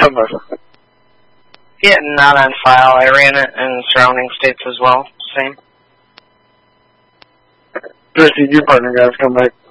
come back. Yeah, not on file. I ran it in surrounding states as well. Same. Tracy, your partner guys come back.